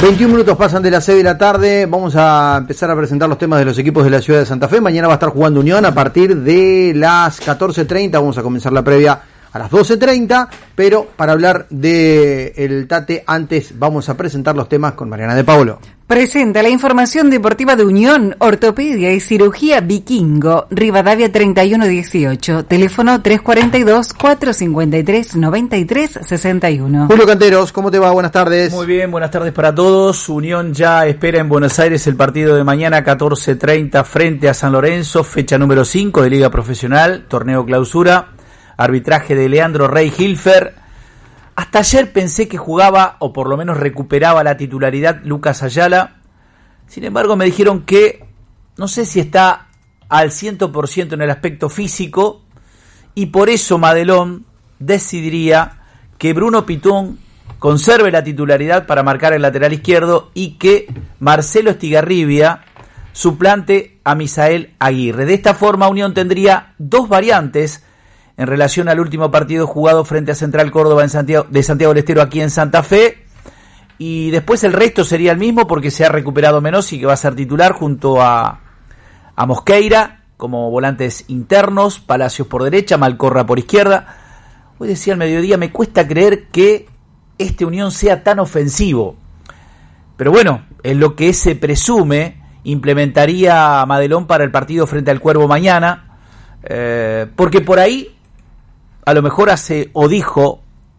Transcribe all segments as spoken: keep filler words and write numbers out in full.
veintiún minutos pasan de las seis de la tarde. Vamos a empezar a presentar los temas de los equipos de la ciudad de Santa Fe. Mañana va a estar jugando Unión a partir de las catorce treinta. Vamos a comenzar la previa a las doce treinta. Pero para hablar de el Tate, antes vamos a presentar los temas con Mariana de Paolo. Presenta la información deportiva de Unión, Ortopedia y Cirugía Vikingo, Rivadavia treinta y uno dieciocho, teléfono tres cuarenta y dos, cuatrocientos cincuenta y tres, noventa y tres sesenta y uno. Julio Canteros, ¿cómo te va? Buenas tardes. Muy bien, buenas tardes para todos. Unión ya espera en Buenos Aires el partido de mañana, catorce treinta, frente a San Lorenzo, fecha número cinco de Liga Profesional, torneo clausura, arbitraje de Leandro Rey Hilfer. Hasta ayer pensé que jugaba, o por lo menos recuperaba la titularidad, Lucas Ayala. Sin embargo, me dijeron que no sé si está al cien por ciento en el aspecto físico, y por eso Madelón decidiría que Bruno Pitón conserve la titularidad para marcar el lateral izquierdo y que Marcelo Estigarribia suplante a Misael Aguirre. De esta forma, Unión tendría dos variantes en relación al último partido jugado frente a Central Córdoba en Santiago, de Santiago del Estero aquí en Santa Fe, y después el resto sería el mismo porque se ha recuperado Menossi, que va a ser titular junto a, a Mosqueira como volantes internos, Palacios por derecha, Malcorra por izquierda. Hoy decía al mediodía, me cuesta creer que este Unión sea tan ofensivo, pero bueno, en lo que se presume implementaría a Madelón para el partido frente al Cuervo mañana, eh, porque por ahí a lo mejor hace o dijo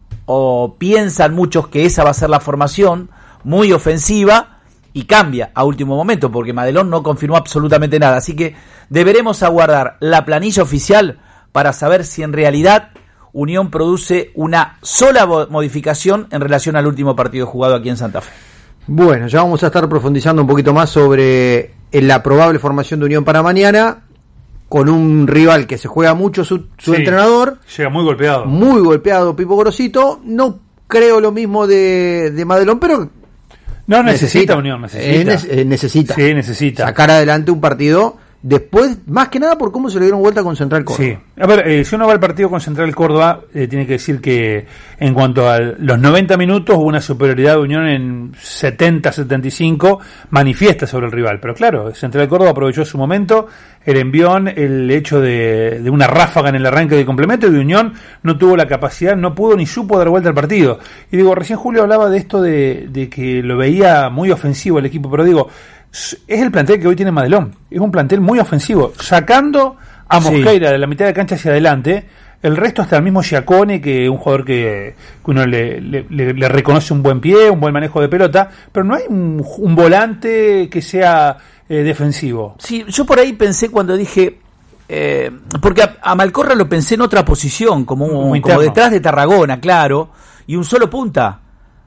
o piensan muchos que esa va a ser la formación muy ofensiva y cambia a último momento porque Madelón no confirmó absolutamente nada, así que deberemos aguardar la planilla oficial para saber si en realidad Unión produce una sola modificación en relación al último partido jugado aquí en Santa Fe. Bueno, ya vamos a estar profundizando un poquito más sobre la probable formación de Unión para mañana, con un rival que se juega mucho su, su sí, entrenador. Llega muy golpeado. Muy golpeado, Pipo Gorosito. No creo lo mismo de, de Madelón, pero... No, necesita, necesita Unión, necesita. Eh, ne- necesita. Sí, necesita. Sacar adelante un partido después, más que nada por cómo se le dieron vuelta con Central Córdoba. Sí. A ver, eh, si uno va al partido con Central Córdoba, eh, tiene que decir que en cuanto a los noventa minutos hubo una superioridad de Unión en setenta, setenta y cinco manifiesta sobre el rival. Pero claro, Central Córdoba aprovechó su momento, el envión, el hecho de, de una ráfaga en el arranque de complemento, y de Unión no tuvo la capacidad, no pudo ni supo dar vuelta al partido. Y digo, recién Julio hablaba de esto de, de que lo veía muy ofensivo el equipo, pero digo, es el plantel que hoy tiene Madelón, es un plantel muy ofensivo, sacando a Mosqueira sí. de la mitad de cancha hacia adelante, el resto hasta el mismo Giacone, que es un jugador que, que uno le, le, le, le reconoce un buen pie, un buen manejo de pelota, pero no hay un, un volante que sea eh, defensivo. Sí, yo por ahí pensé cuando dije, eh, porque a, a Malcorra lo pensé en otra posición, como, un, como detrás de Tarragona, claro, y un solo punta.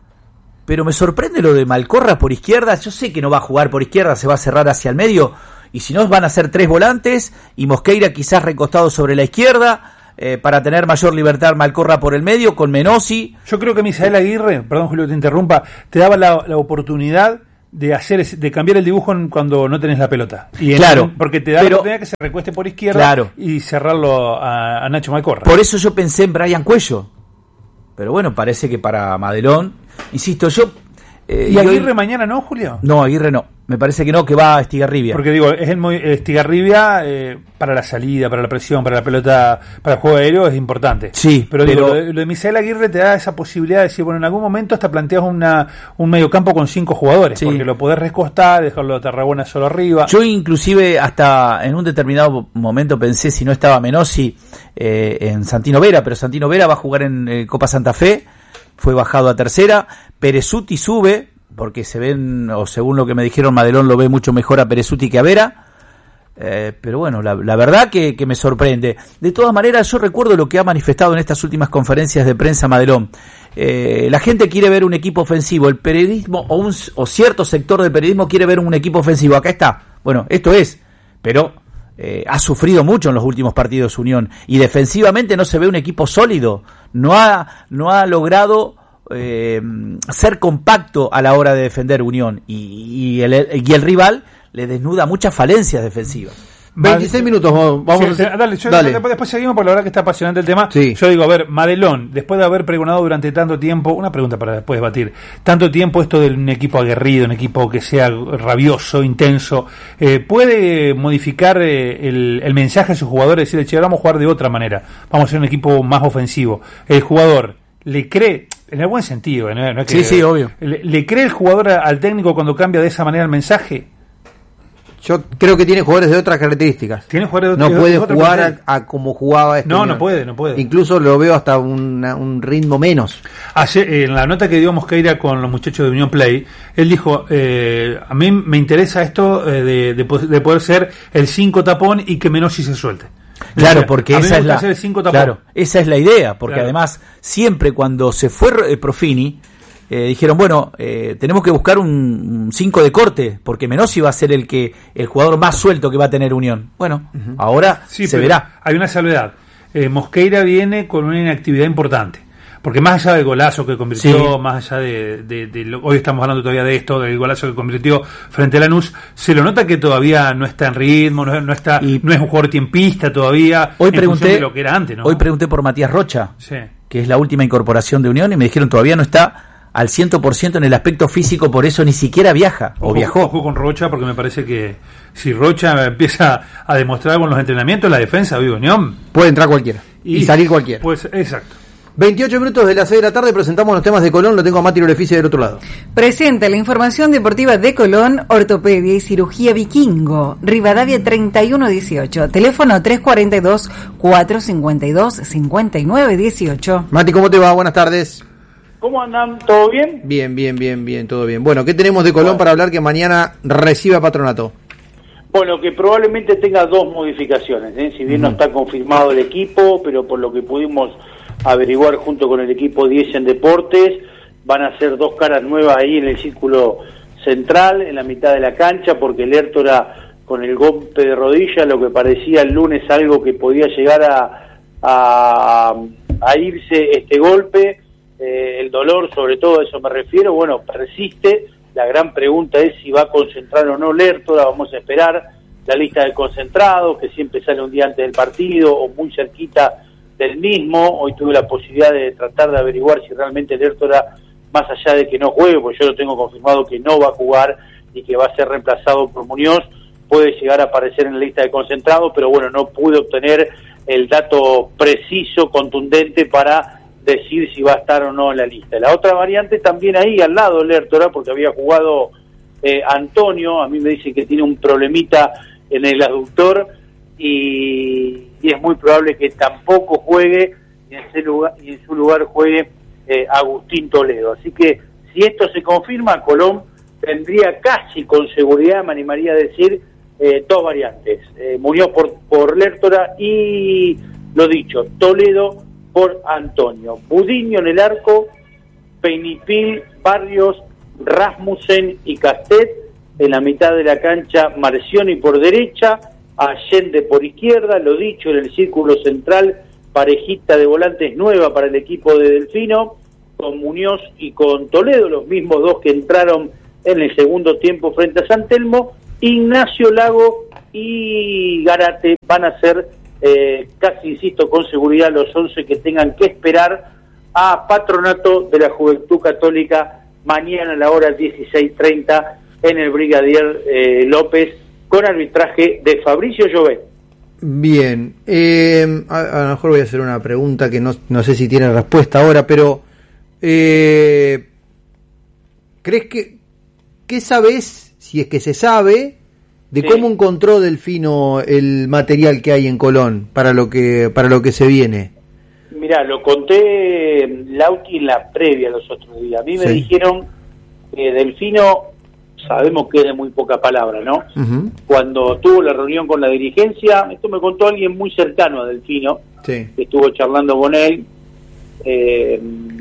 Pero me sorprende lo de Malcorra por izquierda. Yo sé que no va a jugar por izquierda, se va a cerrar hacia el medio, y si no van a ser tres volantes y Mosqueira quizás recostado sobre la izquierda, eh, para tener mayor libertad Malcorra por el medio con Menossi. Yo creo que Misael Aguirre, perdón Julio que te interrumpa, te daba la, la oportunidad de hacer de cambiar el dibujo en cuando no tenés la pelota. Y en, claro, porque te da pero, la oportunidad que se recueste por izquierda, claro, y cerrarlo a, a Nacho Malcorra. Por eso yo pensé en Brian Cuello. Pero bueno, parece que para Madelón, insisto, yo... Eh, ¿Y Aguirre hoy... mañana no, Julio? No, Aguirre no. Me parece que no, que va a Estigarribia. Porque digo, es el muy Estigarribia eh, para la salida, para la presión, para la pelota, para el juego aéreo es importante. Sí, pero, pero... digo, lo de, lo de Misael Aguirre te da esa posibilidad de decir, bueno, en algún momento hasta planteas una un mediocampo con cinco jugadores, sí, porque lo podés recostar, dejarlo a Tarragona solo arriba. Yo inclusive hasta en un determinado momento pensé si no estaba Menossi eh, en Santino Vera, pero Santino Vera va a jugar en eh, Copa Santa Fe, fue bajado a tercera. Perezuti sube, porque se ven, o según lo que me dijeron, Madelón lo ve mucho mejor a Perezuti que a Vera, eh, pero bueno, la, la verdad que, que me sorprende. De todas maneras, yo recuerdo lo que ha manifestado en estas últimas conferencias de prensa Madelón. Eh, la gente quiere ver un equipo ofensivo, el periodismo o, un, o cierto sector del periodismo quiere ver un equipo ofensivo. Acá está, bueno, esto es, pero eh, ha sufrido mucho en los últimos partidos Unión, y defensivamente no se ve un equipo sólido, no ha, no ha logrado Eh, ser compacto a la hora de defender Unión, y, y, el, y el rival le desnuda muchas falencias defensivas. veintiséis minutos, vamos sí, a... dale, yo, dale. Después, después seguimos, porque la verdad que está apasionante el tema. Sí. Yo digo, a ver, Madelón, después de haber pregonado durante tanto tiempo, una pregunta para después debatir, tanto tiempo esto de un equipo aguerrido, un equipo que sea rabioso, intenso, eh, ¿puede modificar eh, el, el mensaje a sus jugadores? Decirle, che, vamos a jugar de otra manera, vamos a ser un equipo más ofensivo. El jugador le cree, en el buen sentido, ¿no? No es que, sí, sí, obvio. Le, ¿Le cree el jugador al técnico cuando cambia de esa manera el mensaje? Yo creo que tiene jugadores de otras características. ¿Tiene jugadores de no de, puede de otro jugar plantel? a, a como jugaba este No, Unión. no puede, no puede. Incluso lo veo hasta una, un ritmo menos. Ayer, en la nota que dio Mosqueira con los muchachos de Unión Play, él dijo, eh, a mí me interesa esto eh, de, de, de poder ser el cinco tapón y que Menossi se suelte. Claro, O sea, porque a mí esa me es gusta la ser el cinco tapón. claro, esa es la idea, porque Claro. además siempre cuando se fue eh, Profini eh, dijeron, bueno, eh, tenemos que buscar un cinco de corte, porque Menossi va a ser el que el jugador más suelto que va a tener Unión. Bueno, uh-huh. ahora sí, se pero verá. Hay una salvedad. Eh, Mosqueira viene con una inactividad importante. Porque más allá del golazo que convirtió, sí. más allá de, de, de, de lo, hoy estamos hablando todavía de esto, del golazo que convirtió frente a Lanús, se lo nota que todavía no está en ritmo, no, no está, y no es un jugador tiempista todavía. Hoy pregunté de lo que era antes, ¿no? Hoy pregunté por Matías Rocha, sí. que es la última incorporación de Unión, y me dijeron todavía no está al cien por ciento en el aspecto físico, por eso ni siquiera viaja o ojo, viajó. Ojo con Rocha, porque me parece que si Rocha empieza a demostrar con los entrenamientos la defensa de Unión, puede entrar cualquiera y, y salir cualquiera. Pues exacto. veintiocho minutos de las seis de la tarde, presentamos los temas de Colón, lo tengo a Mati Lorefice del otro lado. Presenta la información deportiva de Colón, ortopedia y cirugía Vikingo, Rivadavia treinta y uno dieciocho, teléfono tres cuarenta y dos, cuatrocientos cincuenta y dos, cincuenta y nueve dieciocho. Mati, ¿cómo te va? Buenas tardes. ¿Cómo andan? ¿Todo bien? Bien, bien, bien, bien, todo bien. Bueno, ¿qué tenemos de Colón bueno. para hablar que mañana recibe a Patronato? Bueno, que probablemente tenga dos modificaciones, ¿eh? Si bien uh-huh. no está confirmado el equipo, pero por lo que pudimos averiguar junto con el equipo diez en Deportes, van a ser dos caras nuevas ahí en el círculo central, en la mitad de la cancha, porque el Lertora con el golpe de rodilla, lo que parecía el lunes algo que podía llegar a, a, a irse este golpe, eh, el dolor sobre todo, a eso me refiero, bueno, persiste. La gran pregunta es si va a concentrar o no Lertora, vamos a esperar la lista de concentrados, que siempre sale un día antes del partido o muy cerquita del mismo. Hoy tuve la posibilidad de tratar de averiguar si realmente Lertora, más allá de que no juegue, pues yo lo tengo confirmado que no va a jugar y que va a ser reemplazado por Muñoz, puede llegar a aparecer en la lista de concentrados, pero bueno, no pude obtener el dato preciso, contundente para decir si va a estar o no en la lista. La otra variante también ahí al lado de Lertora, porque había jugado eh, Antonio, a mí me dicen que tiene un problemita en el aductor y, y es muy probable que tampoco juegue y en, ese lugar, y en su lugar juegue eh, Agustín Toledo. Así que si esto se confirma, Colón tendría casi con seguridad, me animaría a decir, eh, dos variantes. Eh, Muñoz por, por Lertora y, lo dicho, Toledo por Antonio. Budiño en el arco, Peinipil, Barrios, Rasmussen y Castet. En la mitad de la cancha, Marcioni por derecha, Allende por izquierda. Lo dicho, en el círculo central, parejita de volantes nueva para el equipo de Delfino, con Muñoz y con Toledo, los mismos dos que entraron en el segundo tiempo frente a San Telmo. Ignacio Lago y Garate van a ser Eh, casi insisto con seguridad los once que tengan que esperar a Patronato de la Juventud Católica mañana a la hora dieciséis treinta en el Brigadier eh, López, con arbitraje de Fabricio Llobet. Bien, eh, a, a lo mejor voy a hacer una pregunta que no, no sé si tiene respuesta ahora, pero eh, ¿crees que qué sabes, si es que se sabe, de sí. cómo encontró Delfino el material que hay en Colón para lo que para lo que se viene? Mirá, lo conté Lauti en la previa los otros días. A mí me sí. dijeron que Delfino, sabemos que es de muy poca palabra, ¿no? Uh-huh. Cuando tuvo la reunión con la dirigencia, esto me contó alguien muy cercano a Delfino, sí. que estuvo charlando con él, eh,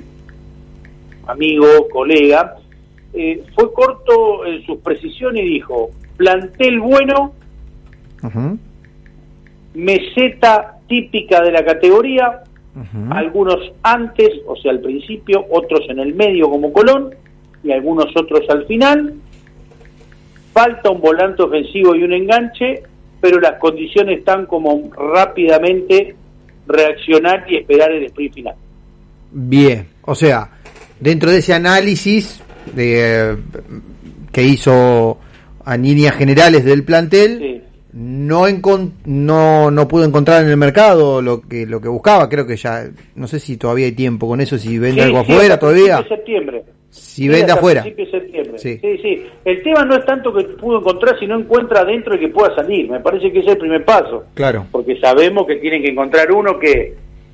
amigo, colega, eh, fue corto en sus precisiones y dijo: plantel bueno, uh-huh. meseta típica de la categoría, uh-huh. algunos antes, o sea al principio, otros en el medio como Colón, y algunos otros al final. Falta un volante ofensivo y un enganche, pero las condiciones están como rápidamente reaccionar y esperar el sprint final. Bien, o sea, dentro de ese análisis de, eh, que hizo a líneas generales del plantel, sí. no, encon- no no pudo encontrar en el mercado lo que lo que buscaba. Creo que ya, no sé si todavía hay tiempo con eso, si vende sí, algo sí, afuera todavía. De septiembre. Si sí, vende afuera. De septiembre. Sí. sí, sí. El tema no es tanto que pudo encontrar, sino encuentra adentro y que pueda salir. Me parece que ese es el primer paso. Claro. Porque sabemos que tienen que encontrar uno que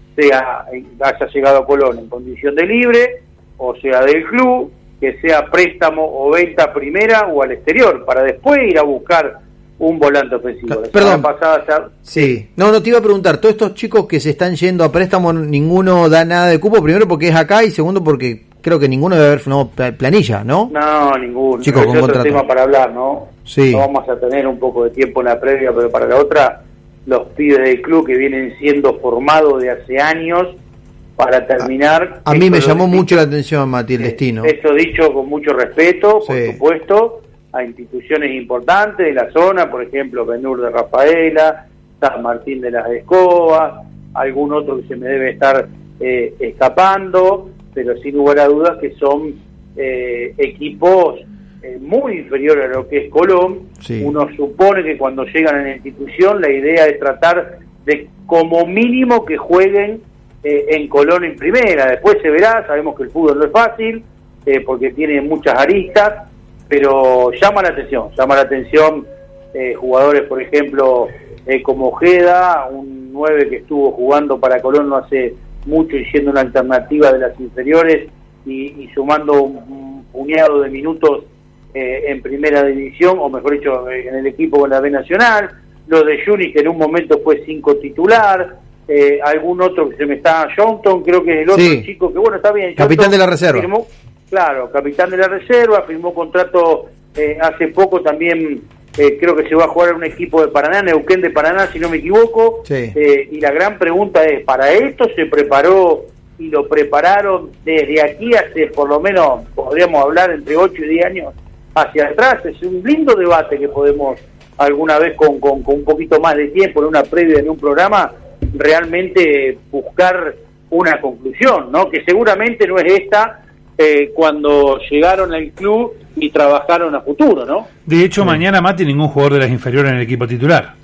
sea haya llegado a Colón en condición de libre, o sea del club, que sea préstamo o venta primera o al exterior, para después ir a buscar un volante ofensivo. La Perdón. Pasada ya... Sí. No, no te iba a preguntar, todos estos chicos que se están yendo a préstamo, ninguno da nada de cupo, primero porque es acá y segundo porque creo que ninguno debe haber no, planilla, ¿no? No, ninguno. Chicos, con es otro contrato. tema para hablar, ¿no? Sí. No vamos a tener un poco de tiempo en la previa, pero para la otra, los pibes del club que vienen siendo formados de hace años para terminar... A, a mí me llamó mucho la atención, Mati, el eh, destino. Esto dicho con mucho respeto, por sí. supuesto, a instituciones importantes de la zona, por ejemplo, Benur de Rafaela, San Martín de las Escobas, algún otro que se me debe estar eh, escapando, pero sin lugar a dudas que son eh, equipos eh, muy inferiores a lo que es Colón. Sí. Uno supone que cuando llegan a la institución la idea es tratar de como mínimo que jueguen eh, en Colón en primera, después se verá, sabemos que el fútbol no es fácil, eh, porque tiene muchas aristas, pero llama la atención, llama la atención eh, jugadores, por ejemplo, eh, como Ojeda, un nueve que estuvo jugando para Colón no hace mucho y siendo una alternativa de las inferiores y, y sumando un, un puñado de minutos eh, en primera división, o mejor dicho, eh, en el equipo con la B Nacional, lo de Juni que en un momento fue cinco titular, eh, algún otro que se me está, Johnson creo que es el otro sí. chico que bueno, está bien, capitán Johnson de la reserva. Firmó, claro, capitán de la reserva, firmó contrato eh, hace poco también. Eh, creo que se va a jugar en un equipo de Paraná, Neuquén de Paraná, si no me equivoco. Sí. Eh, y la gran pregunta es, ¿para esto se preparó y lo prepararon desde aquí hace, por lo menos, podríamos hablar entre ocho y diez años hacia atrás? Es un lindo debate que podemos alguna vez con, con, con un poquito más de tiempo, en una previa, en un programa, realmente buscar una conclusión, ¿no? Que seguramente no es esta eh, cuando llegaron al club y trabajaron a futuro, ¿no? De hecho, sí. mañana, Mati, ningún jugador de las inferiores en el equipo titular.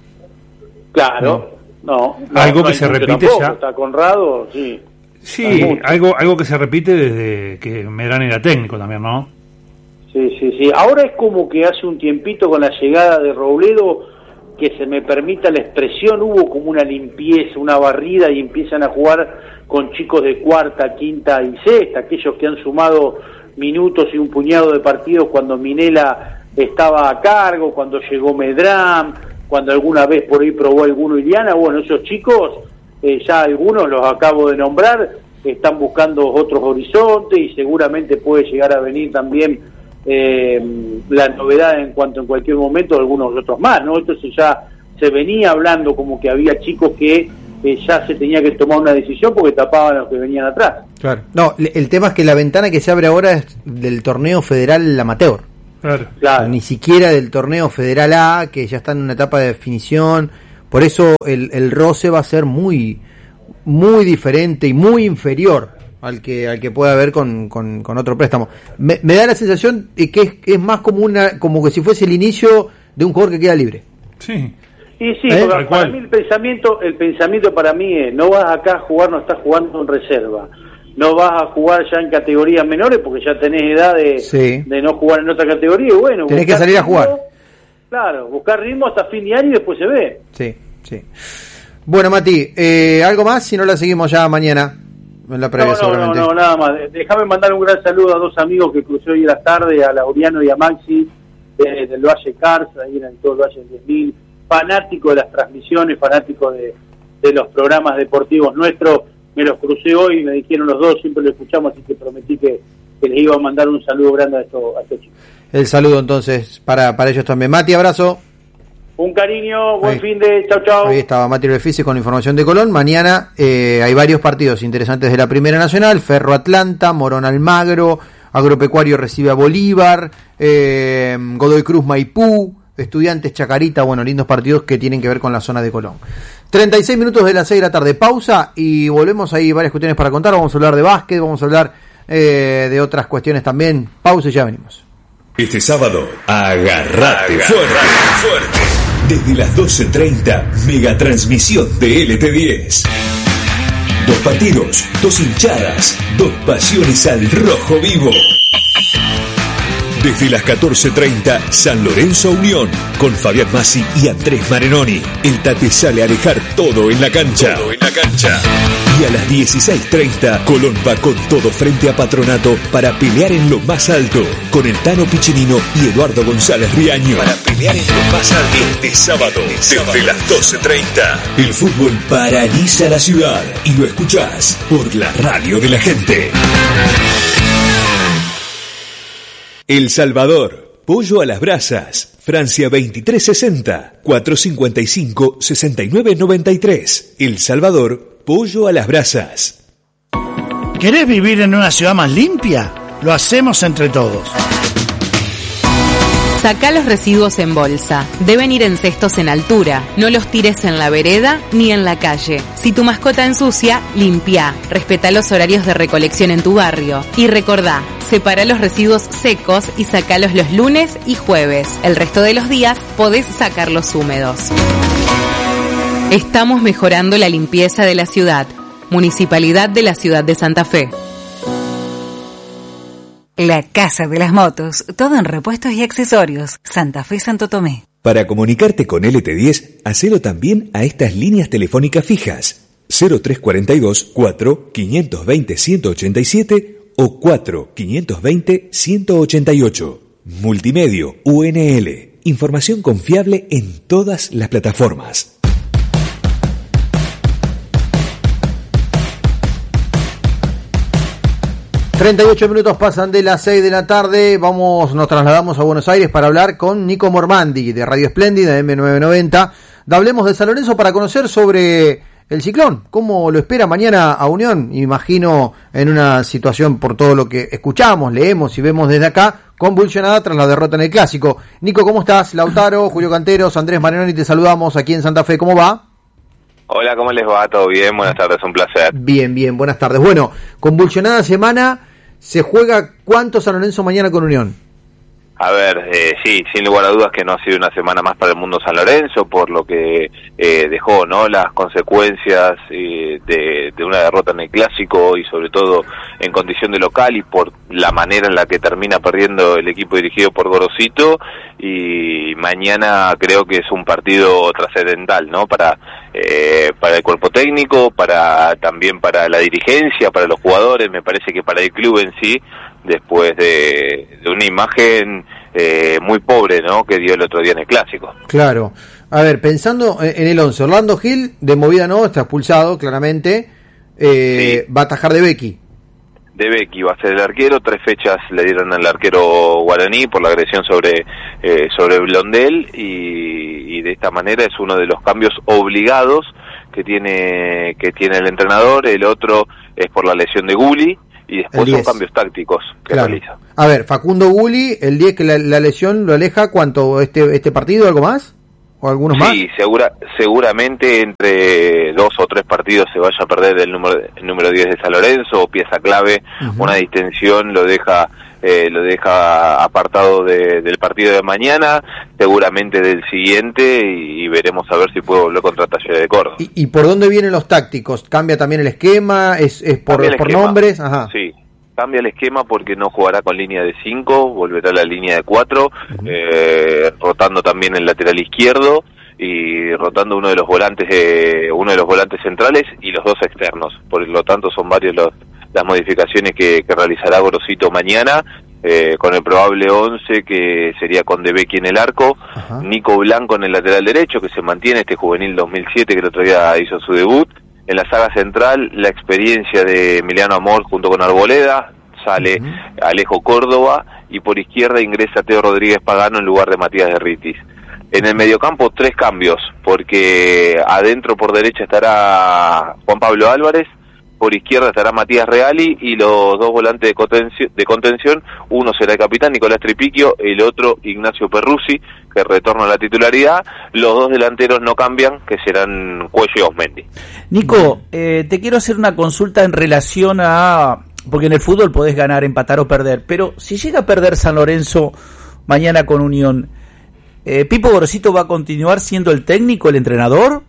Claro, no. no algo no que se repite tampoco. ya. Está Conrado, sí. Sí, algo algo que se repite desde que Medrano era técnico también, ¿no? Sí, sí, sí. Ahora es como que hace un tiempito con la llegada de Robledo, que se me permita la expresión, hubo como una limpieza, una barrida y empiezan a jugar con chicos de cuarta, quinta y sexta, aquellos que han sumado minutos y un puñado de partidos cuando Minela estaba a cargo, cuando llegó Medrán, cuando alguna vez por ahí probó alguno Iliana. Bueno, esos chicos, eh, ya algunos los acabo de nombrar, están buscando otros horizontes y seguramente puede llegar a venir también eh, la novedad en cuanto en cualquier momento algunos otros más, ¿no? Entonces ya se venía hablando como que había chicos que eh, ya se tenía que tomar una decisión porque tapaban a los que venían atrás. Claro. No, el tema es que la ventana que se abre ahora es del torneo federal amateur. Claro. Claro. Ni siquiera del torneo federal A, que ya está en una etapa de definición. Por eso el, el roce va a ser muy muy diferente y muy inferior al que al que pueda haber con, con, con otro préstamo. Me, me da la sensación de que es, es más como una como que si fuese el inicio de un jugador que queda libre. Sí. Y sí, ¿Eh? para, para mí el pensamiento, el pensamiento para mí es, no vas acá a jugar, no estás jugando en reserva, no vas a jugar ya en categorías menores porque ya tenés edad de, sí. de no jugar en otra categoría, y bueno, tenés que salir ritmo, a jugar. Claro, buscar ritmo hasta fin de año y después se ve. Sí, sí. Bueno, Mati, eh, ¿algo más? Si no la seguimos ya mañana en la previa, no, no, seguramente. no, no, nada más. Déjame mandar un gran saludo a dos amigos que crucé hoy a la tarde, a Laureano y a Maxi, eh, del Valle Cars, ahí en todo el Valle diez mil, fanático de las transmisiones, fanático de, de los programas deportivos nuestros. Me los crucé hoy y me dijeron los dos, siempre lo escuchamos, así que prometí que, que les iba a mandar un saludo grande a estos, a estos chicos. El saludo entonces para, para ellos también. Mati, abrazo. Un cariño, buen ahí, fin de... Chau, chau. Ahí estaba Mati Refici con información de Colón. Mañana eh, hay varios partidos interesantes de la Primera Nacional. Ferro Atlanta, Morón Almagro, Agropecuario recibe a Bolívar, eh, Godoy Cruz Maipú, Estudiantes, Chacarita, bueno, lindos partidos que tienen que ver con la zona de Colón. treinta y seis minutos de las seis de la tarde, pausa y volvemos. Ahí varias cuestiones para contar, vamos a hablar de básquet, vamos a hablar eh, de otras cuestiones también. Pausa y ya venimos. Este sábado, agarrate, agarrate fuerte, fuerte. Desde las doce treinta, megatransmisión de L T diez. Dos partidos, dos hinchadas, dos pasiones al rojo vivo. Desde las catorce treinta, San Lorenzo Unión, con Fabián Massi y Andrés Marenoni. El Tate sale a dejar todo en la cancha. Todo en la cancha. Y a las dieciséis treinta, Colón va con todo frente a Patronato para pelear en lo más alto, con el Tano Piccinino y Eduardo González Riaño. Para pelear en lo más alto este sábado, desde las doce treinta. El fútbol paraliza la ciudad y lo escuchás por la radio de la gente. El Salvador, pollo a las brasas, Francia veintitrés sesenta, cuatrocientos cincuenta y cinco, sesenta y nueve noventa y tres. El Salvador, pollo a las brasas. ¿Querés vivir en una ciudad más limpia? Lo hacemos entre todos. Sacá los residuos en bolsa. Deben ir en cestos en altura. No los tires en la vereda ni en la calle. Si tu mascota ensucia, limpia. Respetá los horarios de recolección en tu barrio. Y recordá, separa los residuos secos y sacalos los lunes y jueves. El resto de los días podés sacarlos húmedos. Estamos mejorando la limpieza de la ciudad. Municipalidad de la Ciudad de Santa Fe. La Casa de las Motos, todo en repuestos y accesorios. Santa Fe, Santo Tomé. Para comunicarte con L T diez, hacelo también a estas líneas telefónicas fijas. cero tres cuarenta y dos, cuatro, quinientos veinte, ciento ochenta y siete o cuatro, quinientos veinte, ciento ochenta y ocho. Multimedio U N L. Información confiable en todas las plataformas. treinta y ocho minutos pasan de las seis de la tarde, vamos, nos trasladamos a Buenos Aires para hablar con Nico Mormandi de Radio Espléndida, M novecientos noventa. Hablemos de San Lorenzo para conocer sobre el Ciclón, cómo lo espera mañana a Unión, imagino en una situación por todo lo que escuchamos, leemos y vemos desde acá, convulsionada tras la derrota en el Clásico. Nico, ¿cómo estás? Lautaro, Julio Canteros, Andrés Marenoni, te saludamos aquí en Santa Fe, ¿cómo va? Hola, ¿cómo les va? ¿Todo bien? Buenas tardes, un placer. Bien, bien, buenas tardes. Bueno, convulsionada semana, ¿se juega cuánto San Lorenzo mañana con Unión? A ver, eh, sí, sin lugar a dudas que no ha sido una semana más para el mundo San Lorenzo, por lo que eh, dejó, ¿no?, las consecuencias eh, de, de una derrota en el Clásico y sobre todo en condición de local y por la manera en la que termina perdiendo el equipo dirigido por Gorosito. Y mañana creo que es un partido trascendental, ¿no?, para eh, para el cuerpo técnico, para también para la dirigencia, para los jugadores, me parece que para el club en sí, después de, de una imagen eh, muy pobre, ¿no?, que dio el otro día en el Clásico. Claro. A ver, pensando en el once, Orlando Gil, de movida no, está expulsado, claramente, eh, sí. Va a atajar de Becky. De Becky va a ser el arquero, tres fechas le dieron al arquero guaraní por la agresión sobre eh, sobre Blondel y, y de esta manera es uno de los cambios obligados que tiene que tiene el entrenador. El otro es por la lesión de Gulli y después son cambios tácticos que claro. realiza. A ver, Facundo Gulli, el diez que la, la lesión lo aleja, ¿cuánto? ¿Este este partido, algo más? ¿O algunos sí, más? Sí, segura, seguramente entre dos o tres partidos se vaya a perder el número, el número diez de San Lorenzo, o pieza clave, uh-huh. Una distensión lo deja eh, lo deja apartado de, del partido de mañana, seguramente del siguiente, y, y veremos a ver si puede volver contra Talleres de Córdoba. ¿Y, ¿Y por dónde vienen los tácticos? ¿Cambia también el esquema? ¿Es, es por, por nombres? Ajá. Sí. Cambia el esquema porque no jugará con línea de cinco, volverá a la línea de cuatro, uh-huh. eh, rotando también el lateral izquierdo y rotando uno de los volantes eh, uno de los volantes centrales y los dos externos. Por lo tanto son varias los, las modificaciones que, que realizará Gorosito mañana, eh, con el probable once que sería con De Becky en el arco, uh-huh. Nico Blanco en el lateral derecho, que se mantiene, este juvenil dos mil siete que el otro día hizo su debut. En la saga central, la experiencia de Emiliano Amor junto con Arboleda, sale uh-huh. Alejo Córdoba, y por izquierda ingresa Teo Rodríguez Pagano en lugar de Matías Derritis. En el mediocampo, tres cambios, porque adentro por derecha estará Juan Pablo Álvarez, por izquierda estará Matías Reali y los dos volantes de contención, de contención, uno será el capitán Nicolás Tripiquio, el otro Ignacio Perruzzi, que retorna a la titularidad. Los dos delanteros no cambian, que serán Cuello y Osmendi. Nico, eh, te quiero hacer una consulta en relación a... porque en el fútbol podés ganar, empatar o perder, pero si llega a perder San Lorenzo mañana con Unión, eh, ¿Pipo Gorosito va a continuar siendo el técnico, el entrenador?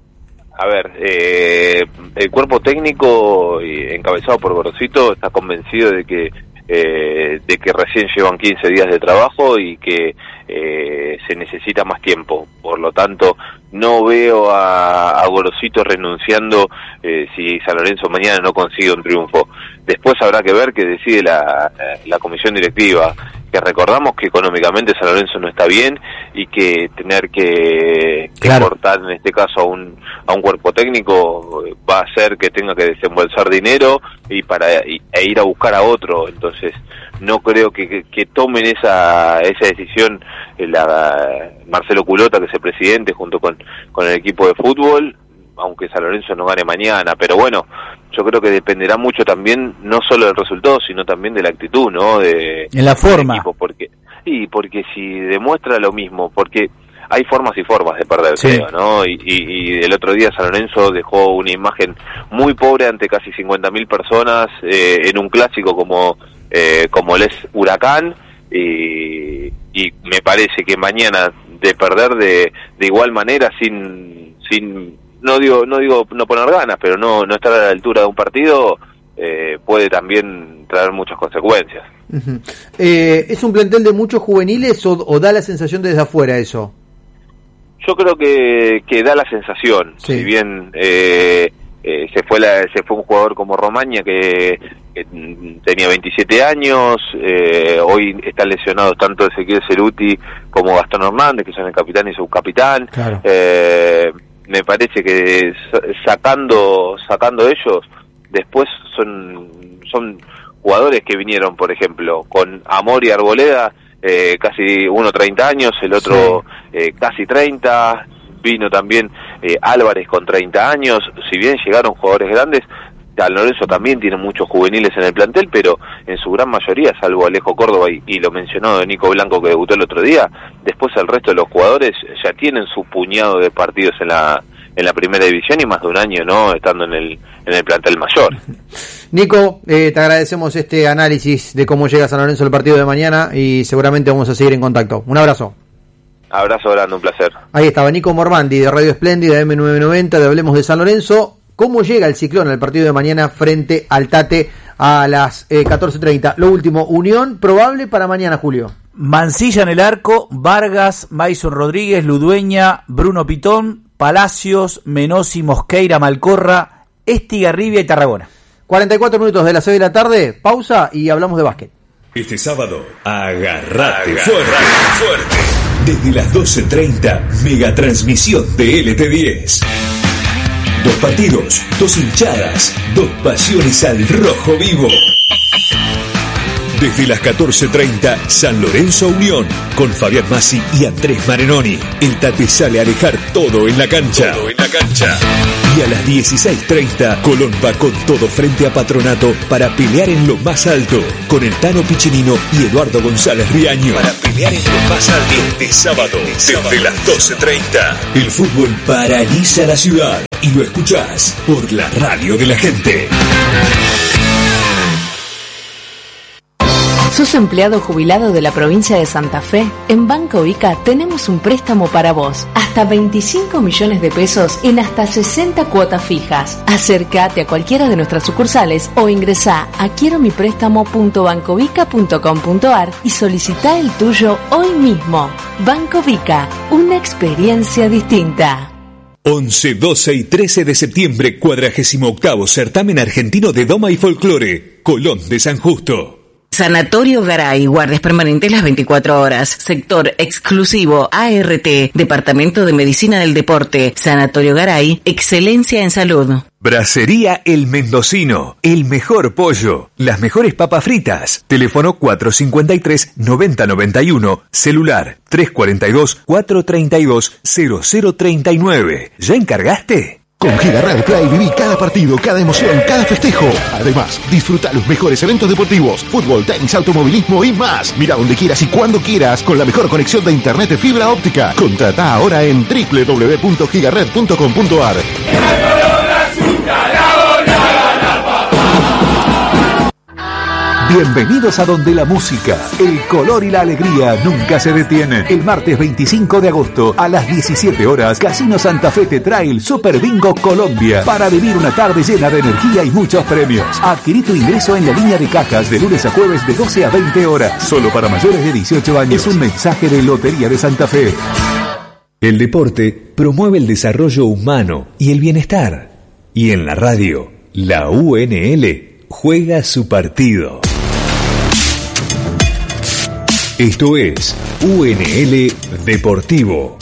A ver, eh, el cuerpo técnico encabezado por Gorosito está convencido de que eh, de que recién llevan quince días de trabajo y que eh, se necesita más tiempo. Por lo tanto, no veo a, a Gorosito renunciando eh, si San Lorenzo mañana no consigue un triunfo. Después habrá que ver qué decide la, la comisión directiva, que recordamos que económicamente San Lorenzo no está bien y que tener que, que claro. cortar en este caso a un a un cuerpo técnico va a hacer que tenga que desembolsar dinero y para y, e ir a buscar a otro. Entonces no creo que, que, que tomen esa esa decisión la Marcelo Culota, que es el presidente, junto con con el equipo de fútbol, aunque San Lorenzo no gane mañana. Pero bueno, yo creo que dependerá mucho también, no solo del resultado, sino también de la actitud, ¿no? De, en la forma. Equipo, porque, y porque si demuestra lo mismo, porque hay formas y formas de perder, sí. creo, ¿no? Y, y, y el otro día San Lorenzo dejó una imagen muy pobre ante casi cincuenta mil personas eh, en un clásico como, eh, como el es Huracán, y, y me parece que mañana de perder de, de igual manera sin... sin no digo no digo no poner ganas, pero no no estar a la altura de un partido eh, puede también traer muchas consecuencias. Uh-huh. eh, ¿Es un plantel de muchos juveniles o, o da la sensación desde afuera eso? Yo creo que, que da la sensación, sí. Si bien eh, eh, se fue la, se fue un jugador como Romaña que, que tenía veintisiete años, eh, hoy están lesionados tanto Ezequiel Ceruti como Gastón Hernández, que son el capitán y subcapitán. Claro. Eh, me parece que sacando sacando ellos, después son son jugadores que vinieron, por ejemplo, con Amor y Arboleda, eh, casi uno treinta años, el otro sí. eh, casi treinta, vino también eh, Álvarez con treinta años. Si bien llegaron jugadores grandes, San Lorenzo también tiene muchos juveniles en el plantel, pero en su gran mayoría, salvo Alejo Córdoba y, y lo mencionó Nico Blanco, que debutó el otro día, después el resto de los jugadores ya tienen su puñado de partidos en la en la primera división y más de un año no estando en el en el plantel mayor. Nico, eh, te agradecemos este análisis de cómo llega San Lorenzo el partido de mañana y seguramente vamos a seguir en contacto. Un abrazo. Abrazo grande, un placer. Ahí estaba Nico Mormandi de Radio Espléndida eme novecientos noventa, de Hablemos de San Lorenzo. ¿Cómo llega el Ciclón al partido de mañana frente al Tate a las eh, catorce treinta? Lo último, Unión probable para mañana, Julio. Mancilla en el arco, Vargas, Maison Rodríguez, Ludueña, Bruno Pitón, Palacios, Menossi, Mosqueira, Malcorra, Estigarribia y Tarragona. cuarenta y cuatro minutos de las seis de la tarde, pausa y hablamos de básquet. Este sábado, agarrate, agarrate fuerte. fuerte. Desde las doce treinta, megatransmisión de L T diez. Dos partidos, dos hinchadas, dos pasiones al rojo vivo. Desde las catorce treinta, San Lorenzo Unión, con Fabián Massi y Andrés Marenoni. El Tate sale a dejar todo en la cancha. Todo en la cancha. Y a las dieciséis treinta, Colón va con todo frente a Patronato para pelear en lo más alto, con el Tano Piccinino y Eduardo González Riaño. Para pelear en lo más alto este sábado, desde las doce treinta. El fútbol paraliza la ciudad y lo escuchás por la radio de la gente. ¿Sos empleado jubilado de la provincia de Santa Fe? En Banco Ica tenemos un préstamo para vos. Hasta veinticinco millones de pesos en hasta sesenta cuotas fijas. Acércate a cualquiera de nuestras sucursales o ingresá a quiero mi préstamo punto bancovica punto com punto ar y solicitá el tuyo hoy mismo. Banco Ica, una experiencia distinta. once, doce y trece de septiembre, cuadragésimo octavo Certamen Argentino de Doma y Folclore, Colón de San Justo. Sanatorio Garay, guardias permanentes las veinticuatro horas. Sector exclusivo A R T, Departamento de Medicina del Deporte. Sanatorio Garay, excelencia en salud. Bracería El Mendocino, el mejor pollo, las mejores papas fritas. Teléfono cuatro cincuenta y tres, noventa noventa y uno, celular tres cuarenta y dos, cuatrocientos treinta y dos, cero cero treinta y nueve. ¿Ya encargaste? Con Gigared Play viví cada partido, cada emoción, cada festejo. Además, disfruta los mejores eventos deportivos, fútbol, tenis, automovilismo y más. Mira donde quieras y cuando quieras con la mejor conexión de internet de fibra óptica. Contrata ahora en doble u doble u doble u punto gigared punto com punto a r. Bienvenidos a donde la música, el color y la alegría nunca se detienen. El martes veinticinco de agosto a las diecisiete horas, Casino Santa Fe te trae el Super Bingo Colombia para vivir una tarde llena de energía y muchos premios. Adquirí tu ingreso en la línea de cajas de lunes a jueves de doce a veinte horas, solo para mayores de dieciocho años. Es un mensaje de Lotería de Santa Fe. El deporte promueve el desarrollo humano y el bienestar. Y en la radio, la U N L juega su partido. Esto es U N L Deportivo.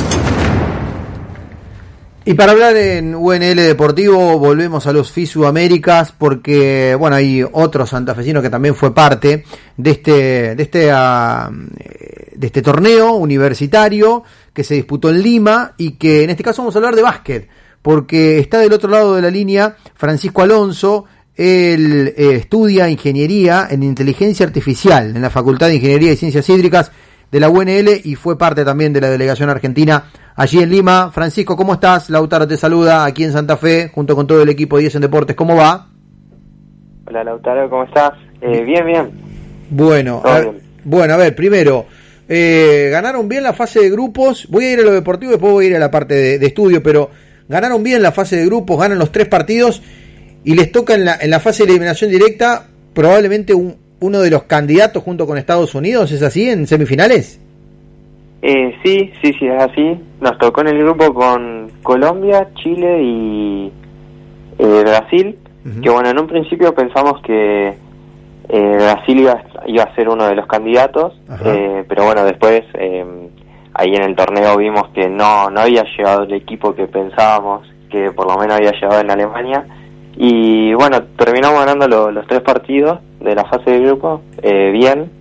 Y para hablar en U N L Deportivo volvemos a los FISU Américas porque bueno, hay otro santafesino que también fue parte de este de este uh, de este torneo universitario que se disputó en Lima y que en este caso vamos a hablar de básquet porque está del otro lado de la línea Francisco Alonso. Él eh, estudia ingeniería en inteligencia artificial en la Facultad de Ingeniería y Ciencias Hídricas de la U N L y fue parte también de la delegación argentina allí en Lima. Francisco, ¿cómo estás? Lautaro te saluda aquí en Santa Fe junto con todo el equipo de diez en Deportes. ¿Cómo va? Hola Lautaro, ¿cómo estás? Eh, bien, bien. Bueno, a ver, bueno, a ver, primero, eh, ganaron bien la fase de grupos. Voy a ir a lo deportivo y después voy a ir a la parte de, de estudio, pero ganaron bien la fase de grupos, ganan los tres partidos. Y les toca en la, en la fase de eliminación directa probablemente un, uno de los candidatos junto con Estados Unidos, ¿es así, en semifinales? Eh, sí, sí, sí, es así. Nos tocó en el grupo con Colombia, Chile y eh, Brasil, uh-huh. Que bueno, en un principio pensamos que eh, Brasil iba, iba a ser uno de los candidatos, eh, pero bueno, después eh, ahí en el torneo vimos que no, no había llegado el equipo que pensábamos, que por lo menos había llegado en Alemania. Y bueno, terminamos ganando lo, los tres partidos de la fase de grupo, eh, bien.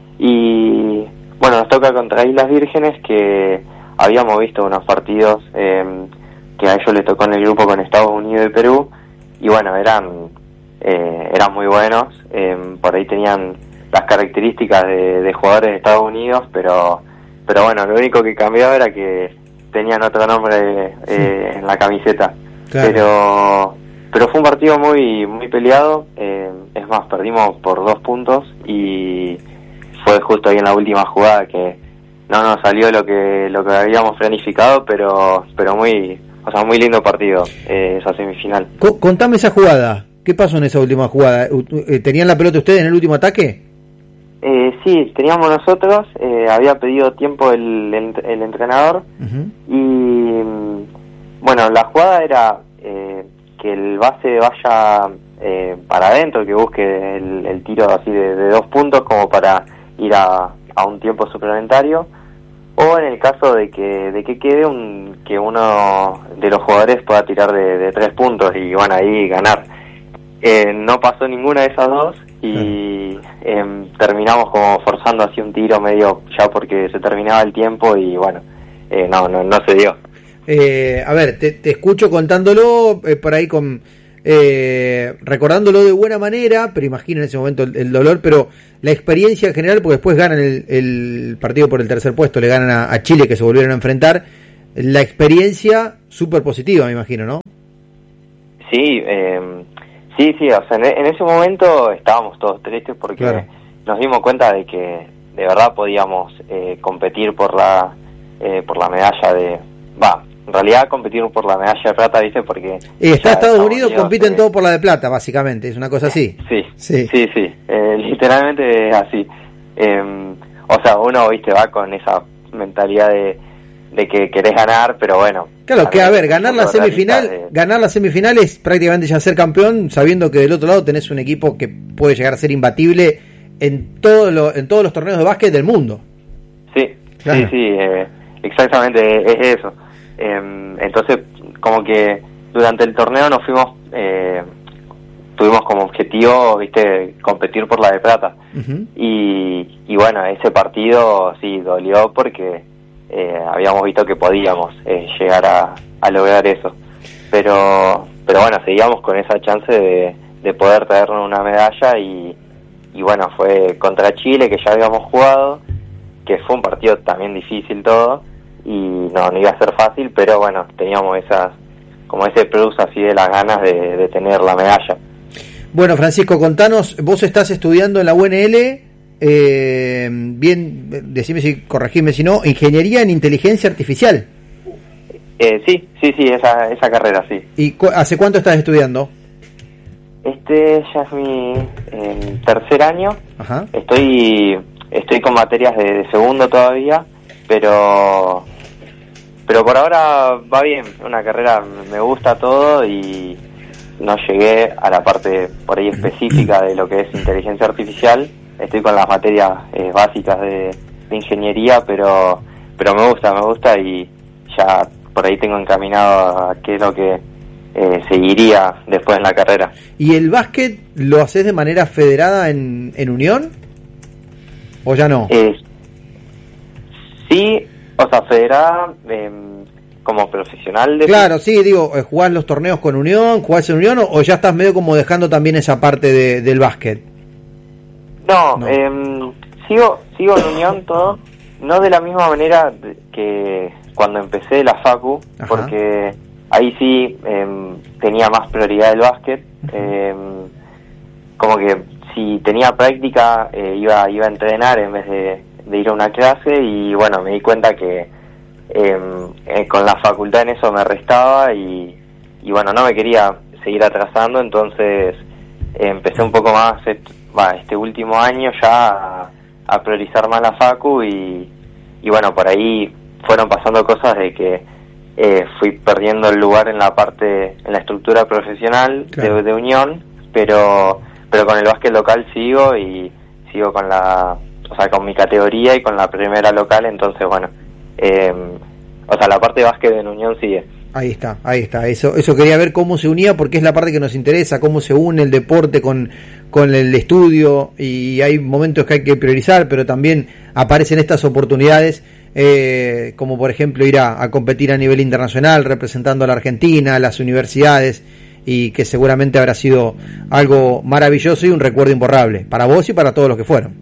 Y bueno, nos toca contra Islas Vírgenes, que habíamos visto unos partidos eh, que a ellos les tocó en el grupo con Estados Unidos y Perú. Y bueno, eran eh, eran muy buenos. Eh, por ahí tenían las características de, de jugadores de Estados Unidos, pero pero bueno, lo único que cambiaba era que tenían otro nombre eh, en la camiseta. Claro. Pero... Pero fue un partido muy muy peleado, eh, es más, perdimos por dos puntos y fue justo ahí en la última jugada que no nos salió lo que lo que habíamos planificado, pero pero muy, o sea, muy lindo partido, eh, esa semifinal. C- contame esa jugada, ¿qué pasó en esa última jugada? ¿Tenían la pelota ustedes en el último ataque? Eh, sí, teníamos nosotros, eh, había pedido tiempo el, el, el entrenador uh-huh. Y bueno, la jugada era... Eh, que el base vaya eh, para adentro, que busque el, el tiro así de, de dos puntos como para ir a, a un tiempo suplementario, o en el caso de que de que quede un que uno de los jugadores pueda tirar de, de tres puntos y bueno, ahí ganar. Eh, no pasó ninguna de esas dos y eh, terminamos como forzando así un tiro medio ya porque se terminaba el tiempo y bueno, eh, no, no, no se dio. Eh, a ver, te, te escucho contándolo eh, por ahí con eh, recordándolo de buena manera, pero imagino en ese momento el, el dolor, pero la experiencia en general, porque después ganan el, el partido por el tercer puesto, le ganan a, a Chile, que se volvieron a enfrentar, la experiencia súper positiva, me imagino, ¿no? Sí, eh, sí, sí, o sea, en, en ese momento estábamos todos tristes porque claro. Nos dimos cuenta de que de verdad podíamos eh, competir por la eh, por la medalla de... va En realidad competir por la medalla de plata, ¿viste? Porque... Y está Estados Unidos, Unidos compiten eh, todo por la de plata, básicamente, es una cosa así. Sí, sí, sí, sí. Eh, literalmente es así. Eh, o sea, uno, ¿viste? Va con esa mentalidad de, de que querés ganar, pero bueno... Claro, que a ver, ganar la semifinal de... ganar la semifinal es prácticamente ya ser campeón, sabiendo que del otro lado tenés un equipo que puede llegar a ser imbatible en, todo lo, en todos los torneos de básquet del mundo. Sí, claro. sí, sí, eh, exactamente, es eso. Eh, entonces, como que durante el torneo nos fuimos, eh, tuvimos como objetivo, viste, competir por la de plata. Uh-huh. Y, y bueno, ese partido sí dolió porque eh, habíamos visto que podíamos eh, llegar a, a lograr eso. pero pero bueno, seguíamos con esa chance de, de poder traernos una medalla y, y bueno, fue contra Chile, que ya habíamos jugado, que fue un partido también difícil todo, y no, no iba a ser fácil, pero bueno, teníamos esas, como ese plus así de las ganas de, de tener la medalla. Bueno, Francisco, contanos, vos estás estudiando en la U N L, eh, bien, decime si, corregime si no, Ingeniería en Inteligencia Artificial. Eh, sí, sí, sí, esa, esa carrera, sí. ¿Y cu- hace cuánto estás estudiando? Este ya es mi eh, tercer año. Ajá. Estoy estoy con materias de, de segundo todavía, pero pero por ahora va bien. Una carrera, me gusta todo y no llegué a la parte por ahí específica de lo que es inteligencia artificial. Estoy con las materias eh, básicas de, de ingeniería, pero pero me gusta, me gusta y ya por ahí tengo encaminado a qué es lo que eh, seguiría después en la carrera. ¿Y el básquet lo haces de manera federada en, en Unión? ¿O ya no? Eh, sí, o sea, federada eh, como profesional. De Claro, sí, digo, eh, ¿jugás los torneos con Unión? ¿Jugás en Unión? ¿O, o ya estás medio como dejando también esa parte de, del básquet? No, No. Eh, sigo sigo en Unión todo, no de la misma manera de- que cuando empecé la facu, Ajá. porque ahí sí eh, tenía más prioridad el básquet. eh, como que si tenía práctica eh, iba iba a entrenar en vez de, de ir a una clase, y bueno, me di cuenta que eh, eh, con la facultad en eso me restaba y, y bueno, no me quería seguir atrasando, entonces eh, empecé un poco más este, va, este último año ya a, a priorizar más la facu y, y bueno, por ahí fueron pasando cosas de que eh, fui perdiendo el lugar en la parte, en la estructura profesional Claro. de, de Unión, pero pero con el básquet local sigo y sigo con la, o sea, con mi categoría y con la primera local, entonces bueno, eh, o sea, la parte de básquet en Unión sigue. Ahí está, ahí está. Eso, eso quería ver cómo se unía, porque es la parte que nos interesa, cómo se une el deporte con, con el estudio, y hay momentos que hay que priorizar, pero también aparecen estas oportunidades, eh, como por ejemplo ir a, a competir a nivel internacional, representando a la Argentina, a las universidades, y que seguramente habrá sido algo maravilloso y un recuerdo imborrable, para vos y para todos los que fueron.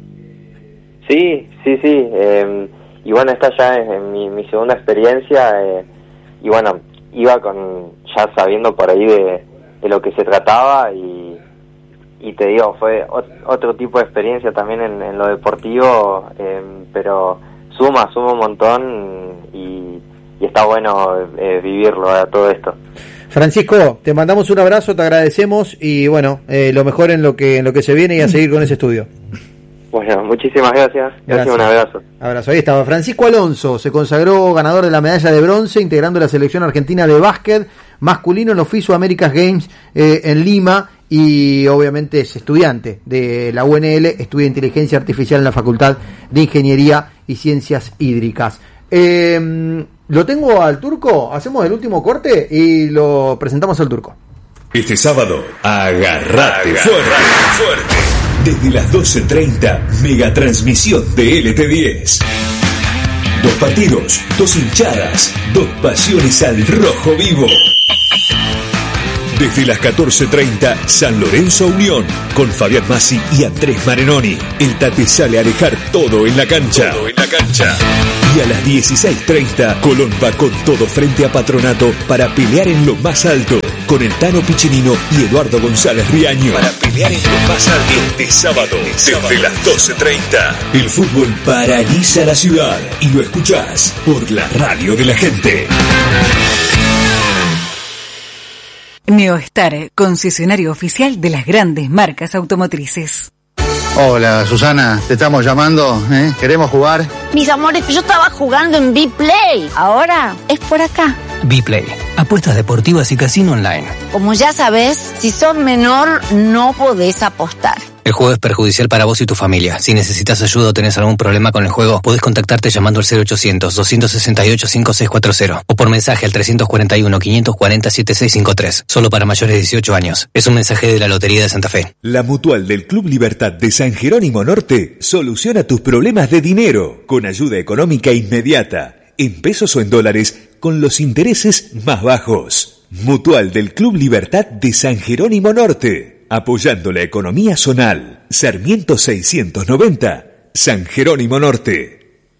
Sí, sí, sí, eh, y bueno, esta ya es eh, mi, mi segunda experiencia, eh, y bueno, iba con ya sabiendo por ahí de, de lo que se trataba, y, y te digo, fue ot- otro tipo de experiencia también en, en lo deportivo, eh, pero suma, suma un montón, y, y está bueno eh, vivirlo, eh, todo esto. Francisco, te mandamos un abrazo, te agradecemos, y bueno, eh, lo mejor en lo que en lo que se viene, y a seguir con ese estudio. Bueno, muchísimas gracias, gracias, Gracias. un abrazo. Abrazo. Ahí estaba Francisco Alonso, se consagró ganador de la medalla de bronce, integrando la selección argentina de básquet masculino en los FISU Americas Games eh, en Lima, y obviamente es estudiante de la U N L, estudia inteligencia artificial en la Facultad de Ingeniería y Ciencias Hídricas. Eh, ¿Lo tengo al Turco? Hacemos el último corte y lo presentamos al Turco. Este sábado, agarrate fuerte, fuerte. Desde las doce treinta, mega transmisión de L T diez. Dos partidos, dos hinchadas, dos pasiones al rojo vivo. Desde las catorce treinta, San Lorenzo Unión, con Fabián Masi y Andrés Marenoni. El Tate sale a dejar todo en la cancha. Todo en la cancha. Y a las dieciséis treinta, Colón va con todo frente a Patronato para pelear en lo más alto, con el Tano Piccinino y Eduardo González Riaño. Para pelear en lo más alto este sábado, desde las doce treinta. El fútbol paraliza la ciudad y lo escuchás por la radio de la gente. Neostar, concesionario oficial de las grandes marcas automotrices. Hola, Susana, te estamos llamando, ¿eh? ¿Queremos jugar? Mis amores, yo estaba jugando en B-Play. Ahora es por acá. B-Play, apuestas deportivas y casino online. Como ya sabes, si sos menor, no podés apostar. El juego es perjudicial para vos y tu familia. Si necesitas ayuda o tenés algún problema con el juego, podés contactarte llamando al cero ochocientos, doscientos sesenta y ocho, cincuenta y seis cuarenta o por mensaje al trescientos cuarenta y uno, quinientos cuarenta, setenta y seis cincuenta y tres. Solo para mayores de dieciocho años. Es un mensaje de la Lotería de Santa Fe. La Mutual del Club Libertad de San Jerónimo Norte soluciona tus problemas de dinero con ayuda económica inmediata, en pesos o en dólares, con los intereses más bajos. Mutual del Club Libertad de San Jerónimo Norte, apoyando la economía zonal. Sarmiento seiscientos noventa, San Jerónimo Norte.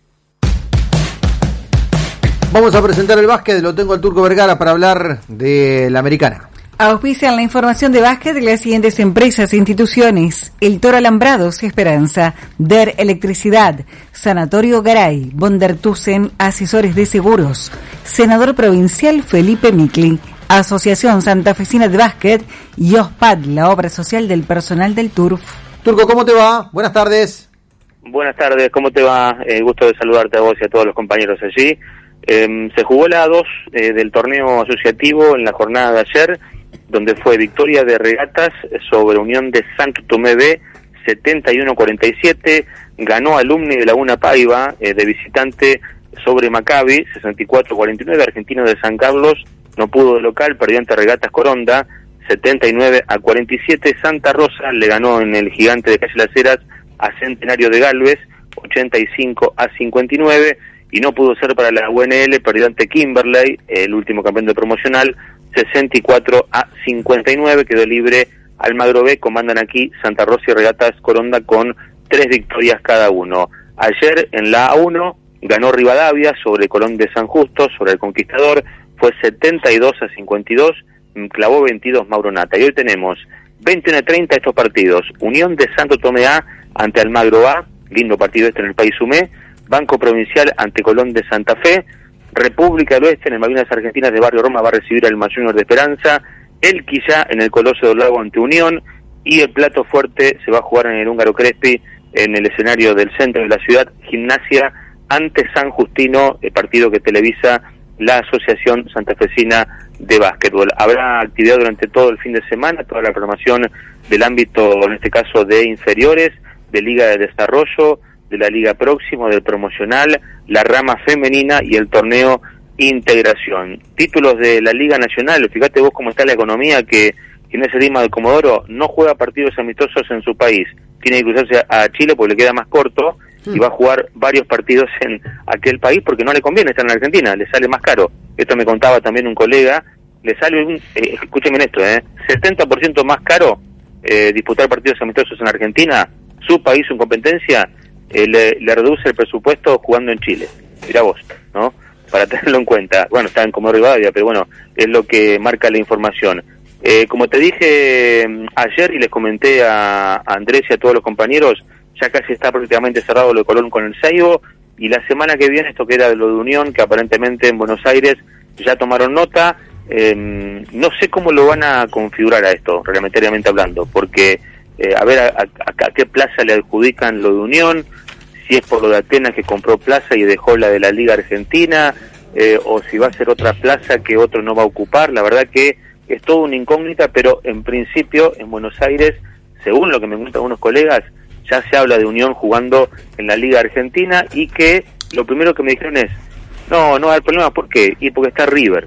Vamos a presentar el básquet, lo tengo al Turco Vergara para hablar de la americana. Auspician la información de básquet de las siguientes empresas e instituciones: El Toro Alambrados Esperanza, D E R Electricidad, Sanatorio Garay, Bondertusen Asesores de Seguros, Senador Provincial Felipe Micli, Asociación Santafesina de Básquet y OSPAD, la obra social del personal del Turf. Turco, ¿cómo te va? Buenas tardes. Buenas tardes, ¿cómo te va? Eh, gusto de saludarte a vos y a todos los compañeros allí. Eh, se jugó la A dos eh, del torneo asociativo en la jornada de ayer, donde fue victoria de Regatas sobre Unión de Santo Tomé B, setenta y uno a cuarenta y siete, ganó Alumni de Laguna Paiva eh, de visitante sobre Maccabi, sesenta y cuatro a cuarenta y nueve, Argentino de San Carlos no pudo de local, perdió ante Regatas Coronda, setenta y nueve a cuarenta y siete, Santa Rosa le ganó en el Gigante de Calle Las Heras a Centenario de Galvez, ochenta y cinco a cincuenta y nueve, y no pudo ser para la U N L, perdió ante Kimberley, el último campeón de promocional, sesenta y cuatro a cincuenta y nueve, quedó libre Almagro B, comandan aquí Santa Rosa y Regatas Coronda con tres victorias cada uno. Ayer en la A uno ganó Rivadavia sobre Colón de San Justo, sobre el Conquistador, fue setenta y dos a cincuenta y dos, clavó veintidós Mauro Nata. Y hoy tenemos veintiuno a treinta estos partidos: Unión de Santo Tomé A ante Almagro A, lindo partido este en el País Sumé, Banco Provincial ante Colón de Santa Fe, República del Oeste en el Malvinas Argentinas de Barrio Roma va a recibir al Junior de Esperanza, El Quillá en el Coloso del Lago ante Unión, y el plato fuerte se va a jugar en el Húngaro Crespi en el escenario del centro de la ciudad, Gimnasia ante San Justino, el partido que televisa la Asociación Santafesina de Básquetbol. Habrá actividad durante todo el fin de semana, toda la programación del ámbito, en este caso de inferiores, de Liga de Desarrollo, de la Liga Próximo, del promocional, la rama femenina y el torneo Integración. Títulos de la Liga Nacional, fíjate vos cómo está la economía, que Ginés Lima del Comodoro no juega partidos amistosos en su país, tiene que cruzarse a Chile porque le queda más corto, y va a jugar varios partidos en aquel país porque no le conviene estar en Argentina, le sale más caro. Esto me contaba también un colega, le sale, un, eh, escúchenme esto, eh, setenta por ciento más caro eh, disputar partidos amistosos en Argentina, su país, su competencia, eh, le, le reduce el presupuesto jugando en Chile. Mirá vos, ¿no? Para tenerlo en cuenta. Bueno, está en Comodoro Rivadavia, pero bueno, es lo que marca la información. Eh, como te dije ayer y les comenté a, a Andrés y a todos los compañeros, ya casi está prácticamente cerrado lo de Colón con el Seibo, y la semana que viene esto que era de lo de Unión, que aparentemente en Buenos Aires ya tomaron nota. Eh, no sé cómo lo van a configurar a esto, reglamentariamente hablando, porque eh, a ver a, a, a qué plaza le adjudican lo de Unión, si es por lo de Atenas que compró plaza y dejó la de la Liga Argentina, eh, o si va a ser otra plaza que otro no va a ocupar. La verdad que es todo una incógnita, pero en principio en Buenos Aires, según lo que me cuentan algunos colegas, ya se habla de Unión jugando en la Liga Argentina, y que lo primero que me dijeron es, no, no va a haber problema. ¿Por qué? Y porque está River,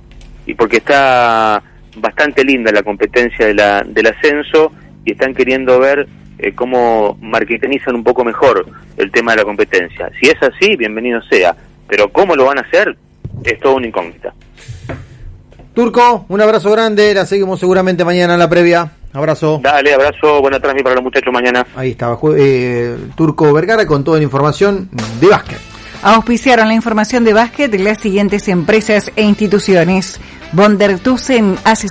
y porque está bastante linda la competencia de la, del ascenso, y están queriendo ver eh, cómo marketinizan un poco mejor el tema de la competencia. Si es así, bienvenido sea, pero cómo lo van a hacer es todo una incógnita. Turco, un abrazo grande, la seguimos seguramente mañana en la previa. Abrazo. Dale, abrazo, buena transmisión para los muchachos mañana. Ahí estaba eh, Turco Vergara con toda la información de básquet. Auspiciaron la información de básquet de las siguientes empresas e instituciones: Bondertusen Asesores